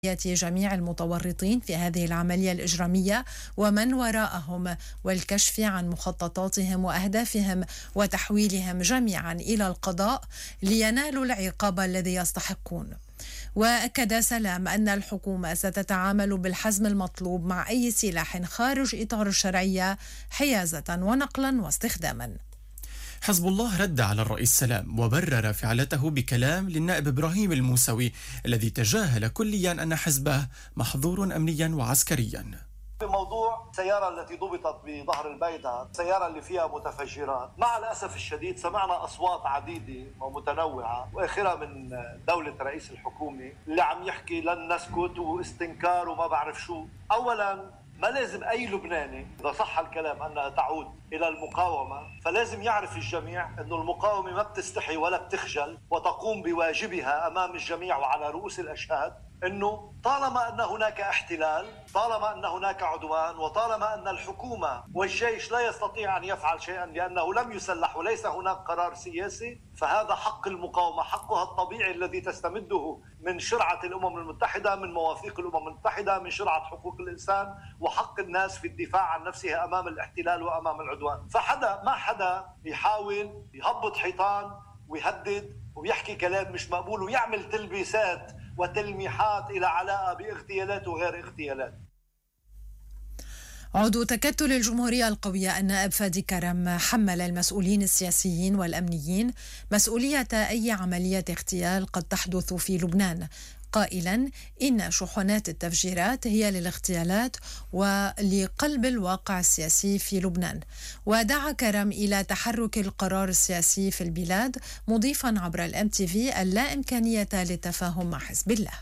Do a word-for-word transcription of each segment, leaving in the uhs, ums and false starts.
جميع المتورطين في هذه العملية الإجرامية ومن وراءهم، والكشف عن مخططاتهم وأهدافهم وتحويلهم جميعا إلى القضاء لينالوا العقاب الذي يستحقون. وأكد سلام أن الحكومة ستتعامل بالحزم المطلوب مع أي سلاح خارج إطار الشرعية حيازة ونقلا واستخداما. حزب الله رد على الرئيس سلام وبرر فعلته بكلام للنائب إبراهيم الموسوي الذي تجاهل كليا أن حزبه محظور أمنيا وعسكريا. بموضوع السيارة التي ضبطت بظهر البيدر، السيارة اللي فيها متفجرات، مع الأسف الشديد سمعنا أصوات عديدة ومتنوعة وآخرها من دولة رئيس الحكومة اللي عم يحكي لن نسكت واستنكار وما بعرف شو. أولا ما لازم أي لبناني إذا صح الكلام أنها تعود إلى المقاومة، فلازم يعرف الجميع أن المقاومة ما بتستحي ولا بتخجل وتقوم بواجبها أمام الجميع وعلى رؤوس الأشهاد، أنه طالما أن هناك احتلال، طالما أن هناك عدوان، وطالما أن الحكومة والجيش لا يستطيع أن يفعل شيئا لأنه لم يسلح وليس هناك قرار سياسي، فهذا حق المقاومة، حقها الطبيعي الذي تستمده من شرعة الأمم المتحدة، من مواثيق الأمم المتحدة، من شرعة حقوق الإنسان وحق الناس في الدفاع عن نفسها أمام الاحتلال وأمام العدوان. فحدا ما حدا يحاول يهبط حيطان ويهدد ويحكي كلام مش مقبول ويعمل تلبيسات وتلميحات إلى علاقة باغتيالات وغير اغتيالات. عضو تكتل الجمهورية القوية النائب فادي كرم حمل المسؤولين السياسيين والأمنيين مسؤولية أي عملية اغتيال قد تحدث في لبنان، قائلا إن شحنات التفجيرات هي للاغتيالات ولقلب الواقع السياسي في لبنان. ودعا كرم إلى تحرك القرار السياسي في البلاد، مضيفا عبر الام تي في اللا إمكانية للتفاهم مع حزب الله.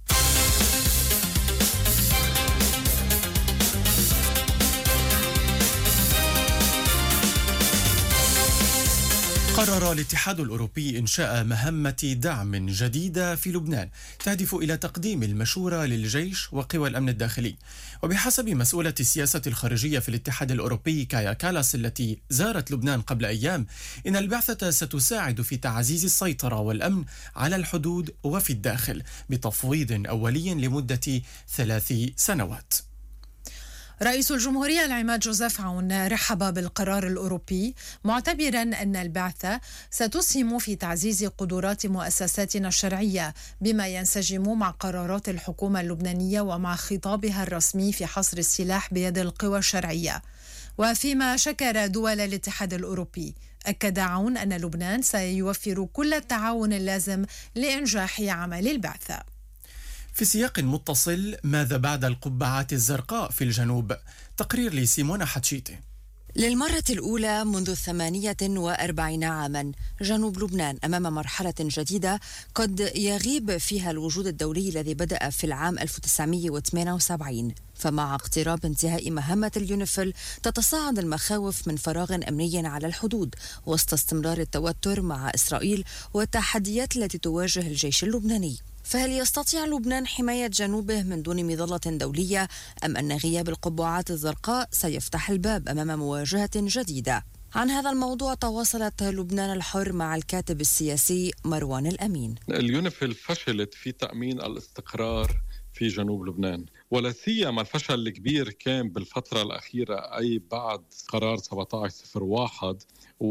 قرر الاتحاد الأوروبي إنشاء مهمة دعم جديدة في لبنان تهدف إلى تقديم المشورة للجيش وقوى الأمن الداخلي. وبحسب مسؤولة السياسة الخارجية في الاتحاد الأوروبي كايا كالاس التي زارت لبنان قبل أيام، إن البعثة ستساعد في تعزيز السيطرة والأمن على الحدود وفي الداخل بتفويض أولي لمدة ثلاث سنوات. رئيس الجمهورية العماد جوزيف عون رحب بالقرار الأوروبي، معتبرا أن البعثة ستسهم في تعزيز قدرات مؤسساتنا الشرعية بما ينسجم مع قرارات الحكومة اللبنانية ومع خطابها الرسمي في حصر السلاح بيد القوى الشرعية. وفيما شكر دول الاتحاد الأوروبي، أكد عون أن لبنان سيوفر كل التعاون اللازم لإنجاح عمل البعثة. في سياق متصل، ماذا بعد القبعات الزرقاء في الجنوب؟ تقرير لسيمونا حتشيتي. للمرة الأولى منذ ثمانية وأربعين عاما جنوب لبنان أمام مرحلة جديدة قد يغيب فيها الوجود الدولي الذي بدأ في العام ألف وتسعمئة وثمانية وسبعين. فمع اقتراب انتهاء مهمة اليونيفيل تتصاعد المخاوف من فراغ أمني على الحدود وسط استمرار التوتر مع إسرائيل والتحديات التي تواجه الجيش اللبناني. فهل يستطيع لبنان حماية جنوبه من دون مظلة دولية، أم أن غياب القبعات الزرقاء سيفتح الباب أمام مواجهة جديدة؟ عن هذا الموضوع تواصلت لبنان الحر مع الكاتب السياسي مروان الأمين. اليونيفيل فشلت في تأمين الاستقرار في جنوب لبنان، ولا سيما الفشل الكبير كان بالفترة الأخيرة أي بعد قرار سبعة عشر صفر واحد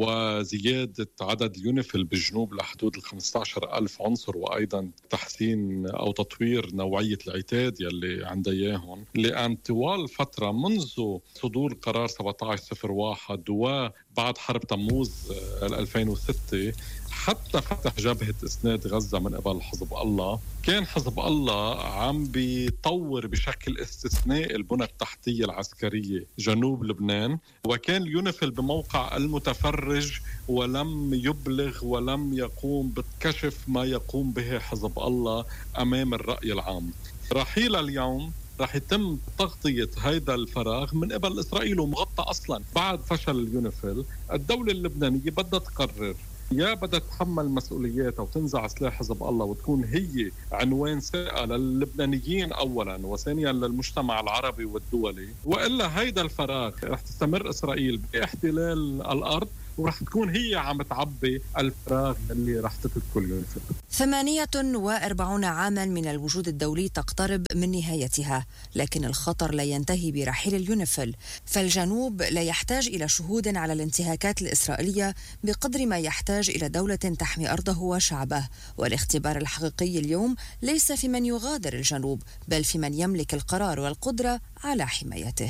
وزيادة عدد يونيفيل بالجنوب لحدود ال خمسة عشر ألف عنصر، وأيضا تحسين أو تطوير نوعية العتاد يلي عند إياهم، لأن طوال فترة منذ صدور قرار سبعة عشر صفر واحد وبعد حرب تموز ألفين وستة حتى فتح جبهة إسناد غزة من قبل حزب الله، كان حزب الله عم بيطور بشكل استثنائي البنى التحتية العسكرية جنوب لبنان، وكان اليونيفيل بموقع المتفرج ولم يبلغ ولم يقوم بكشف ما يقوم به حزب الله أمام الرأي العام. رحيل اليوم رح يتم تغطية هذا الفراغ من قبل إسرائيل ومغطى أصلا بعد فشل اليونيفيل. الدولة اللبنانية بدها تقرر، يا بدها تتحمل مسؤولياتها وتنزع سلاح حزب الله وتكون هي عنوان ثقة للبنانيين أولا وثانيا للمجتمع العربي والدولي، وإلا هيدا الفراغ رح تستمر إسرائيل باحتلال الأرض ورح تكون هي عم تعبي الفراغ اللي رح تتركه اليونيفيل. ثمانية وأربعين عاما من الوجود الدولي تقترب من نهايتها، لكن الخطر لا ينتهي برحيل اليونيفيل، فالجنوب لا يحتاج إلى شهود على الانتهاكات الإسرائيلية بقدر ما يحتاج إلى دولة تحمي أرضه وشعبه. والاختبار الحقيقي اليوم ليس في من يغادر الجنوب، بل في من يملك القرار والقدرة على حمايته.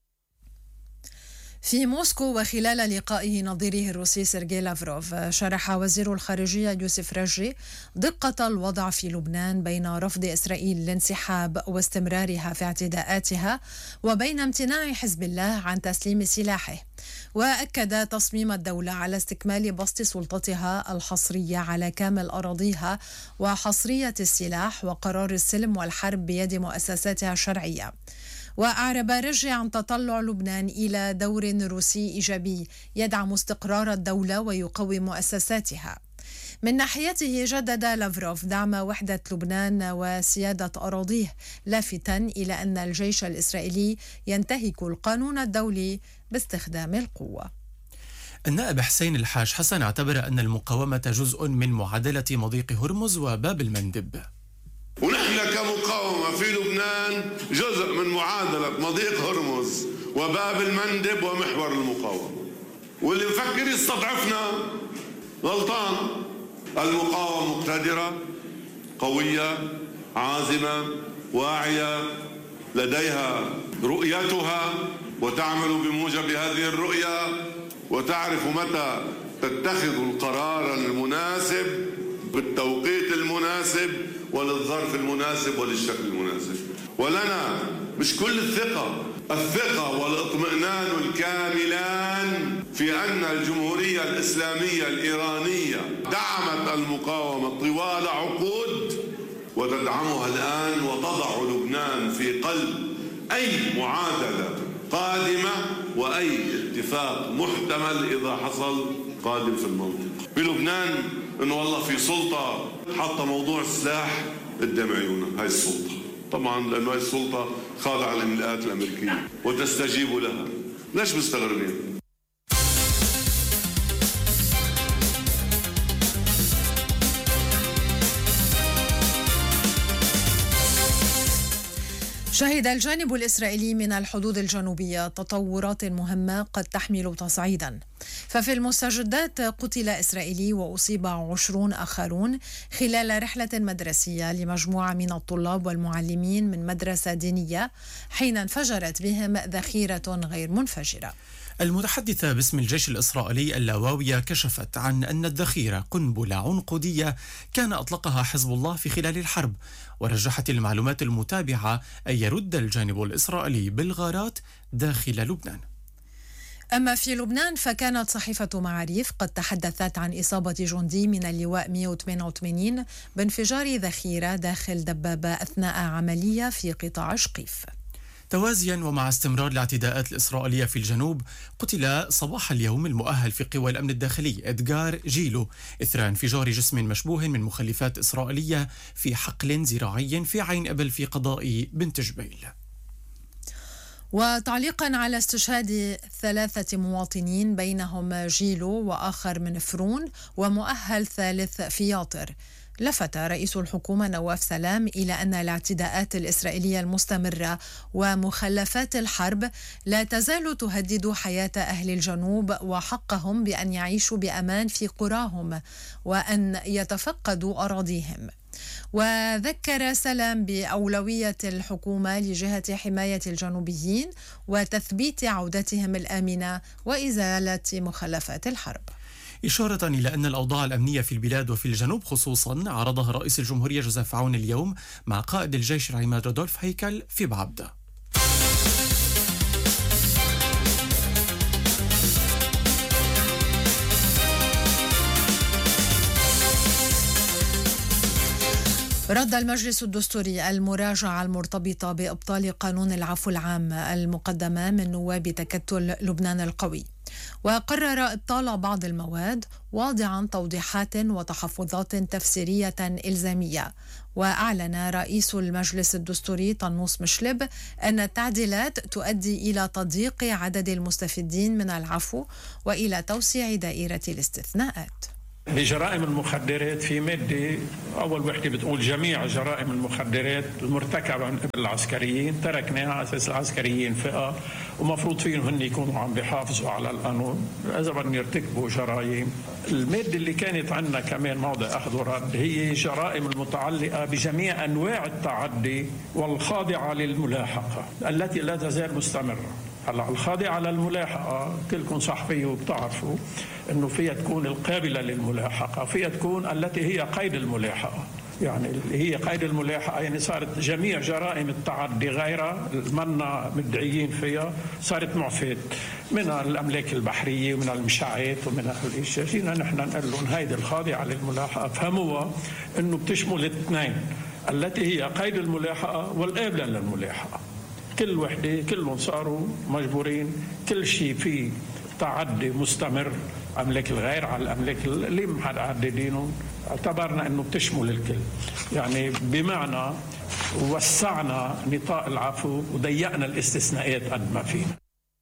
في موسكو وخلال لقائه نظيره الروسي سيرجي لافروف، شرح وزير الخارجية يوسف رجي دقة الوضع في لبنان بين رفض إسرائيل الانسحاب واستمرارها في اعتداءاتها وبين امتناع حزب الله عن تسليم سلاحه. وأكد تصميم الدولة على استكمال بسط سلطتها الحصرية على كامل أراضيها وحصرية السلاح وقرار السلم والحرب بيد مؤسساتها الشرعية. وأعرب رجي عن تطلع لبنان إلى دور روسي إيجابي يدعم استقرار الدولة ويقوي مؤسساتها. من ناحيته جدد لافروف دعم وحدة لبنان وسيادة أراضيه، لافتا إلى أن الجيش الإسرائيلي ينتهك القانون الدولي باستخدام القوة. النائب حسين الحاج حسن اعتبر أن المقاومة جزء من معادلة مضيق هرمز وباب المندب. ونحن كمقاومة في لبنان جزء من معادلة مضيق هرمز وباب المندب ومحور المقاومة، واللي مفكر يستضعفنا غلطان. المقاومة مقتدرة، قوية، عازمة، واعية، لديها رؤيتها وتعمل بموجب هذه الرؤية، وتعرف متى تتخذ القرار المناسب بالتوقيت المناسب وللظرف المناسب وللشكل المناسب. ولنا مش كل الثقة، الثقة والاطمئنان الكاملان في أن الجمهورية الإسلامية الإيرانية دعمت المقاومة طوال عقود وتدعمها الآن، وتضع لبنان في قلب أي معادلة قادمة وأي اتفاق محتمل إذا حصل قادم في المنطقة. بلبنان إنه والله في سلطة حاطة موضوع السلاح قدام عيونها، هاي السلطة طبعا لأنه هاي السلطة خاضعة للملاءات الأمريكية وتستجيب لها. ليش مستغربين؟ شهد الجانب الإسرائيلي من الحدود الجنوبية تطورات مهمة قد تحمل تصعيدا. ففي المستجدات قتل إسرائيلي وأصيب عشرون آخرون خلال رحلة مدرسية لمجموعة من الطلاب والمعلمين من مدرسة دينية حين انفجرت بهم ذخيرة غير منفجرة. المتحدثة باسم الجيش الإسرائيلي اللاواوية كشفت عن أن الذخيرة قنبلة عنقودية كان أطلقها حزب الله في خلال الحرب، ورجحت المعلومات المتابعة أن يرد الجانب الإسرائيلي بالغارات داخل لبنان. أما في لبنان فكانت صحيفة معاريف قد تحدثت عن إصابة جندي من اللواء مئة وثمانية وثمانين بانفجار ذخيرة داخل دبابة أثناء عملية في قطاع شقيف. توازيا ومع استمرار الاعتداءات الإسرائيلية في الجنوب، قتل صباح اليوم المؤهل في قوى الأمن الداخلي إدغار جيلو إثر انفجار جسم مشبوه من مخلفات إسرائيلية في حقل زراعي في عين أبل في قضاء بنت جبيل. وتعليقا على استشهاد ثلاثة مواطنين بينهم جيلو وآخر من فرون ومؤهل ثالث في ياطر، لفت رئيس الحكومة نواف سلام إلى أن الاعتداءات الإسرائيلية المستمرة ومخلفات الحرب لا تزال تهدد حياة أهل الجنوب وحقهم بأن يعيشوا بأمان في قراهم وأن يتفقدوا أراضيهم. وذكر سلام بأولوية الحكومة لجهة حماية الجنوبيين وتثبيت عودتهم الآمنة وإزالة مخلفات الحرب، إشارة إلى أن الأوضاع الأمنية في البلاد وفي الجنوب خصوصا عرضها رئيس الجمهورية جوزيف عون اليوم مع قائد الجيش العماد رودولف هيكل في بعبدة. رد المجلس الدستوري المراجعة المرتبطة بإبطال قانون العفو العام المقدمة من نواب تكتل لبنان القوي. وقرر إبطال بعض المواد واضعا توضيحات وتحفظات تفسيرية إلزامية. وأعلن رئيس المجلس الدستوري طنوس مشلب أن التعديلات تؤدي إلى تضييق عدد المستفيدين من العفو وإلى توسيع دائرة الاستثناءات. بجرائم المخدرات في مادة أول وحدة بتقول جميع جرائم المخدرات المرتكبة من قبل العسكريين تركناها على أساس العسكريين فئة ومفروض فيهم هن يكونوا عم بيحافظوا على القانون إذا بدهم يرتكبوا جرائم. المادة اللي كانت عندنا كمان موضع أخذ ورد هي جرائم المتعلقة بجميع أنواع التعدي والخاضعة للملاحقة التي لا تزال مستمرة. هلا الخاضعة للملاحقة كلكم صحفية وبتعرفوا انه فيها تكون القابلة للملاحقة، فيها تكون التي هي قيد الملاحقة، يعني اللي هي قيد الملاحقة يعني صارت جميع جرائم التعدي غيرها منا مدعيين فيها صارت معفاة من الأملاك البحرية ومن المشاعات ومن هالاشياء. جينا نحن نقول لهم هيدي الخاضعة للملاحقة فهموها انه بتشمل الاثنين التي هي قيد الملاحقة والقابلة للملاحقة. كل وحدة كلهم صاروا مجبورين كل شيء فيه تعدي مستمر أملاك الغير على الأملاك اللي محددينهم اعتبرنا أنه بتشمل الكل، يعني بمعنى وسعنا نطاق العفو وضيقنا الاستثناءات قد ما فينا.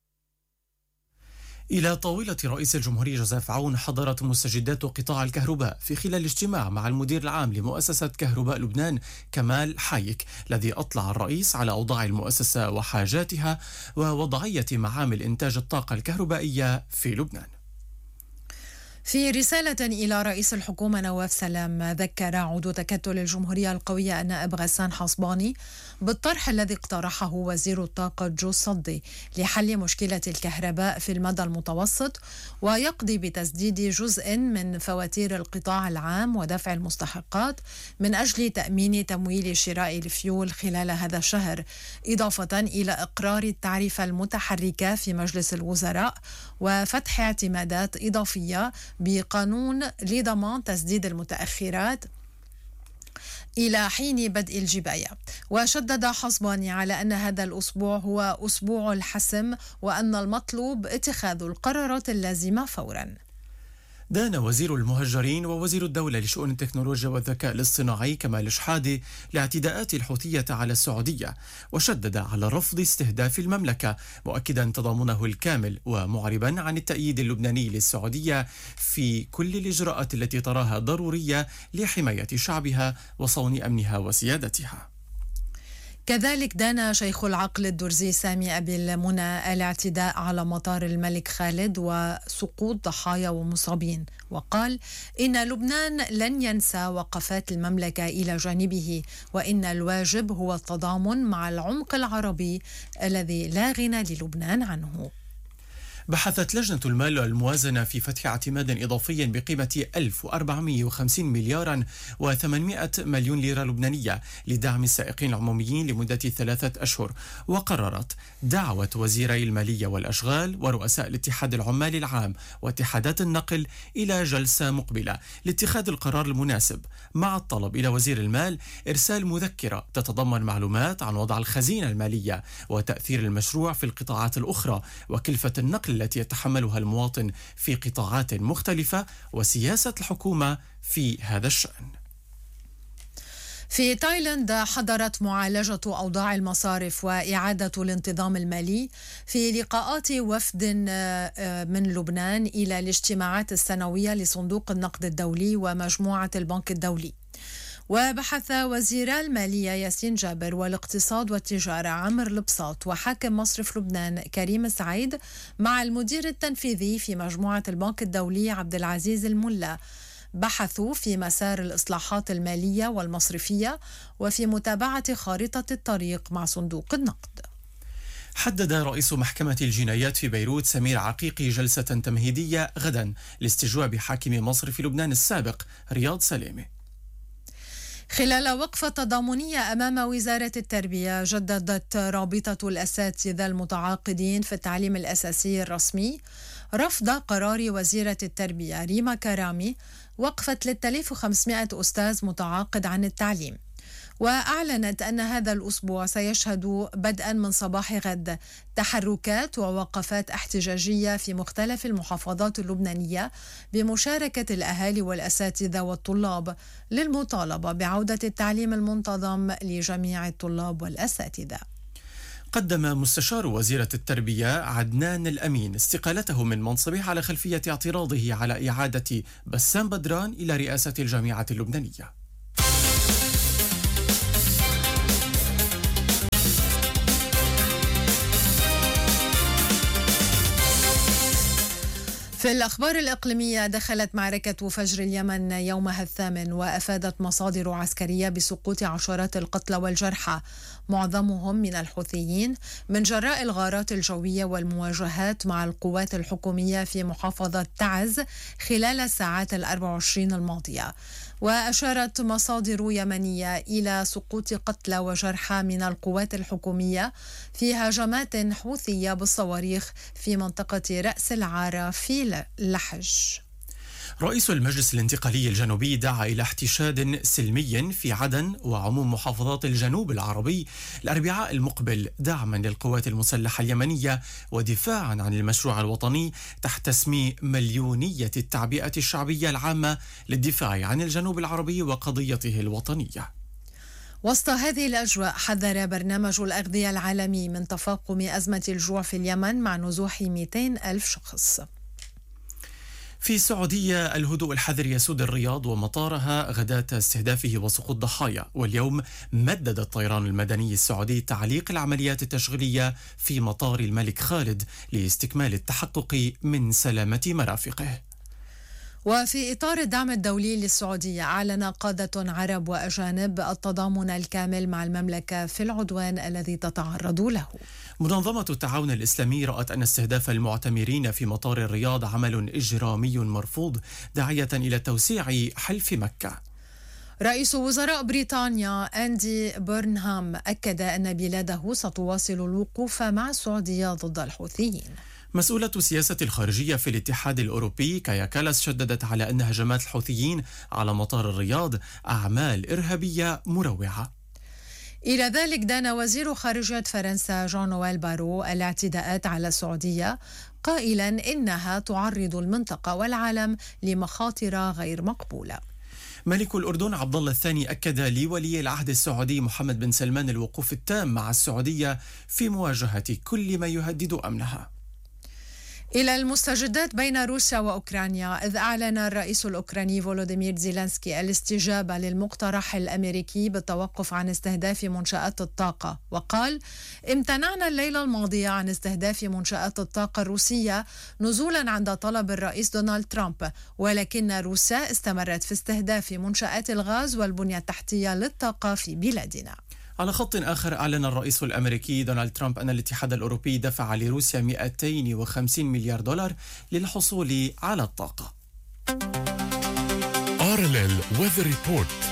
إلى طاولة رئيس الجمهورية جوزيف عون حضرت مستجدات قطاع الكهرباء في خلال اجتماع مع المدير العام لمؤسسة كهرباء لبنان كمال حايك، الذي أطلع الرئيس على أوضاع المؤسسة وحاجاتها ووضعية معامل إنتاج الطاقة الكهربائية في لبنان. في رسالة إلى رئيس الحكومة نواف سلام ذكر عضو تكتل الجمهورية القوية النائب غسان حصباني بالطرح الذي اقترحه وزير الطاقة جو صدي لحل مشكلة الكهرباء في المدى المتوسط ويقضي بتسديد جزء من فواتير القطاع العام ودفع المستحقات من أجل تأمين تمويل شراء الفيول خلال هذا الشهر، إضافة إلى إقرار التعرفة المتحركة في مجلس الوزراء وفتح اعتمادات إضافية بقانون لضمان تسديد المتأخرات إلى حين بدء الجباية. وشدد حصباني على أن هذا الأسبوع هو أسبوع الحسم وأن المطلوب اتخاذ القرارات اللازمة فوراً. دان وزير المهجرين ووزير الدولة لشؤون التكنولوجيا والذكاء الاصطناعي كمال شحادة لاعتداءات الحوثية على السعودية، وشدد على رفض استهداف المملكة مؤكدا تضامنه الكامل ومعربا عن التأييد اللبناني للسعودية في كل الإجراءات التي تراها ضرورية لحماية شعبها وصون أمنها وسيادتها. كذلك دان شيخ العقل الدرزي سامي أبي المنى الاعتداء على مطار الملك خالد وسقوط ضحايا ومصابين، وقال إن لبنان لن ينسى وقفات المملكة إلى جانبه، وإن الواجب هو التضامن مع العمق العربي الذي لا غنى للبنان عنه. بحثت لجنة المال والموازنة في فتح اعتماد إضافي بقيمة ألف وأربعمئة وخمسين مليارا وثمانمئة مليون ليرة لبنانية لدعم السائقين العموميين لمدة ثلاثة أشهر، وقررت دعوة وزيري المالية والأشغال ورؤساء الاتحاد العمالي العام واتحادات النقل إلى جلسة مقبلة لاتخاذ القرار المناسب، مع الطلب إلى وزير المال إرسال مذكرة تتضمن معلومات عن وضع الخزينة المالية وتأثير المشروع في القطاعات الأخرى وكلفة النقل التي يتحملها المواطن في قطاعات مختلفة وسياسة الحكومة في هذا الشأن. في تايلاند حضرت معالجة أوضاع المصارف وإعادة الانتظام المالي في لقاءات وفد من لبنان إلى الاجتماعات السنوية لصندوق النقد الدولي ومجموعة البنك الدولي. وبحث وزيرا المالية ياسين جابر والاقتصاد والتجارة عامر البساط وحاكم مصرف لبنان كريم سعيد مع المدير التنفيذي في مجموعة البنك الدولي عبد العزيز الملا، بحثوا في مسار الإصلاحات المالية والمصرفية وفي متابعة خارطة الطريق مع صندوق النقد. حدد رئيس محكمة الجنايات في بيروت سمير عقيقي جلسة تمهيدية غدا لاستجواب حاكم مصرف لبنان السابق رياض سلامة. خلال وقفة تضامنية أمام وزارة التربية، جددت رابطة الأساتذة المتعاقدين في التعليم الأساسي الرسمي رفض قرار وزيرة التربية ريما كرامي وقف ثلاثة آلاف وخمسمئة أستاذ متعاقد عن التعليم. وأعلنت أن هذا الأسبوع سيشهد بدءا من صباح غد تحركات ووقفات احتجاجية في مختلف المحافظات اللبنانية بمشاركة الأهالي والأساتذة والطلاب للمطالبة بعودة التعليم المنتظم لجميع الطلاب والأساتذة. قدم مستشار وزيرة التربية عدنان الأمين استقالته من منصبه على خلفية اعتراضه على إعادة بسام بدران إلى رئاسة الجامعة اللبنانية. في الأخبار الإقليمية، دخلت معركة فجر اليمن يومها الثامن، وأفادت مصادر عسكرية بسقوط عشرات القتلى والجرحى معظمهم من الحوثيين من جراء الغارات الجوية والمواجهات مع القوات الحكومية في محافظة تعز خلال الساعات الأربع وعشرين الماضية. وأشارت مصادر يمنية إلى سقوط قتلى وجرحى من القوات الحكومية في هجمات حوثية بالصواريخ في منطقة رأس العارة في لحج. رئيس المجلس الانتقالي الجنوبي دعا إلى احتشاد سلمي في عدن وعموم محافظات الجنوب العربي الأربعاء المقبل دعما للقوات المسلحة اليمنية ودفاعا عن المشروع الوطني تحت اسم مليونية التعبئة الشعبية العامة للدفاع عن الجنوب العربي وقضيته الوطنية. وسط هذه الأجواء، حذر برنامج الأغذية العالمي من تفاقم أزمة الجوع في اليمن مع نزوح مئتين ألف شخص. في السعودية، الهدوء الحذر يسود الرياض ومطارها غداة استهدافه وسقوط ضحايا، واليوم مدد الطيران المدني السعودي تعليق العمليات التشغيلية في مطار الملك خالد لاستكمال التحقق من سلامة مرافقه. وفي إطار الدعم الدولي للسعودية، أعلن قادة عرب وأجانب التضامن الكامل مع المملكة في العدوان الذي تتعرض له. منظمة التعاون الإسلامي رأت أن استهداف المعتمرين في مطار الرياض عمل إجرامي مرفوض، داعية إلى توسيع حلف مكة. رئيس وزراء بريطانيا أندي بيرنهام أكد أن بلاده ستواصل الوقوف مع السعودية ضد الحوثيين. مسؤولة السياسة الخارجية في الاتحاد الأوروبي كايا كالاس شددت على أن هجمات الحوثيين على مطار الرياض أعمال إرهابية مروعة. إلى ذلك دان وزير خارجية فرنسا جان نويل بارو الاعتداءات على السعودية، قائلا إنها تعرض المنطقة والعالم لمخاطر غير مقبولة. ملك الأردن عبد الله الثاني أكد لولي العهد السعودي محمد بن سلمان الوقوف التام مع السعودية في مواجهة كل ما يهدد أمنها. إلى المستجدات بين روسيا وأوكرانيا، إذ أعلن الرئيس الأوكراني فولوديمير زيلينسكي الاستجابة للمقترح الأمريكي بالتوقف عن استهداف منشآت الطاقة، وقال: امتنعنا الليلة الماضية عن استهداف منشآت الطاقة الروسية نزولا عند طلب الرئيس دونالد ترامب، ولكن روسيا استمرت في استهداف منشآت الغاز والبنية التحتية للطاقة في بلادنا. على خط آخر، أعلن الرئيس الأمريكي دونالد ترامب أن الاتحاد الأوروبي دفع لروسيا مئتين وخمسين مليار دولار للحصول على الطاقة. آر إل إل Weather Report.